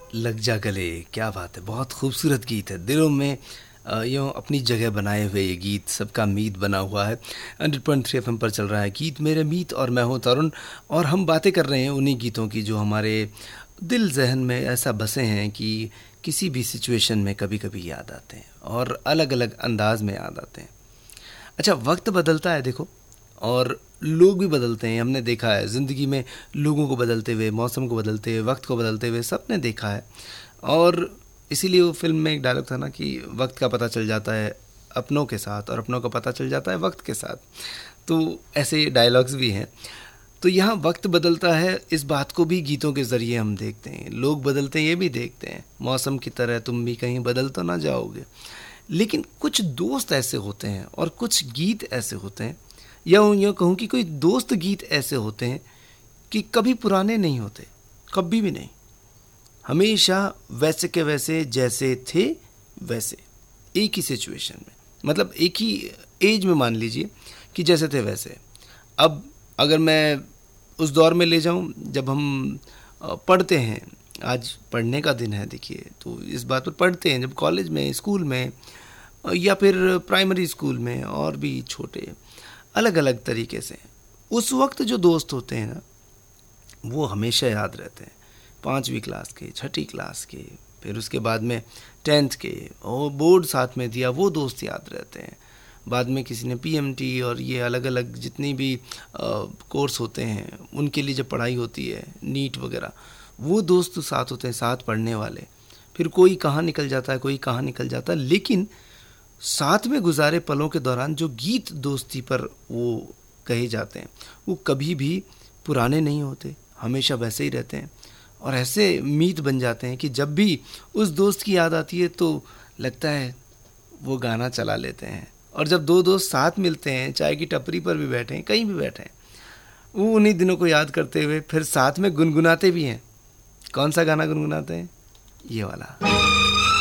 लग जा गले, क्या बात है, बहुत खूबसूरत गीत है। दिलों में यूँ अपनी जगह बनाए हुए ये गीत, सबका मीत बना हुआ है। 100.3 एफएम पर चल रहा है गीत मेरे मीत, और मैं हूँ तरुण, और हम बातें कर रहे हैं उन्हीं गीतों की जो हमारे दिल जहन में ऐसा बसे हैं कि किसी भी सिचुएशन में कभी कभी याद आते हैं और अलग अलग अंदाज में याद आते हैं। अच्छा, वक्त बदलता है देखो, और लोग भी बदलते हैं। हमने देखा है ज़िंदगी में लोगों को बदलते हुए, मौसम को बदलते हुए, वक्त को बदलते हुए, सबने देखा है। और इसीलिए वो फिल्म में एक डायलॉग था ना कि वक्त का पता चल जाता है अपनों के साथ, और अपनों का पता चल जाता है वक्त के साथ। तो ऐसे डायलॉग्स भी हैं। तो यहाँ वक्त बदलता है, इस बात को भी गीतों के ज़रिए हम देखते हैं। लोग बदलते हैं, ये भी देखते हैं। मौसम की तरह तुम भी कहीं बदल तो ना जाओगे। लेकिन कुछ दोस्त ऐसे होते हैं और कुछ गीत ऐसे होते हैं, या यूँ कहूँ कि कोई दोस्त गीत ऐसे होते हैं कि कभी पुराने नहीं होते, कभी भी नहीं। हमेशा वैसे के वैसे, जैसे थे वैसे, एक ही सिचुएशन में, मतलब एक ही एज में, मान लीजिए कि जैसे थे वैसे। अब अगर मैं उस दौर में ले जाऊं जब हम पढ़ते हैं, आज पढ़ने का दिन है देखिए, तो इस बात पर पढ़ते हैं जब कॉलेज में, स्कूल में, या फिर प्राइमरी स्कूल में, और भी छोटे अलग अलग तरीके से, उस वक्त जो दोस्त होते हैं ना, वो हमेशा याद रहते हैं। 5वीं क्लास के, 6ठी क्लास के, फिर उसके बाद में 10th के, और बोर्ड साथ में दिया, वो दोस्त याद रहते हैं। बाद में किसी ने पीएमटी और ये अलग अलग जितनी भी कोर्स होते हैं, उनके लिए जब पढ़ाई होती है, नीट वगैरह, वो दोस्त साथ होते हैं, साथ पढ़ने वाले। फिर कोई कहाँ निकल जाता है, कोई कहाँ निकल जाता है, लेकिन साथ में गुजारे पलों के दौरान जो गीत दोस्ती पर वो कहे जाते हैं, वो कभी भी पुराने नहीं होते, हमेशा वैसे ही रहते हैं। और ऐसे मीत बन जाते हैं कि जब भी उस दोस्त की याद आती है तो लगता है वो गाना चला लेते हैं। और जब दो दोस्त साथ मिलते हैं, चाय की टपरी पर भी बैठे हैं, कहीं भी बैठे हैं, वो उन्हीं दिनों को याद करते हुए फिर साथ में गुनगुनाते भी हैं। कौन सा गाना गुनगुनाते हैं? ये वाला।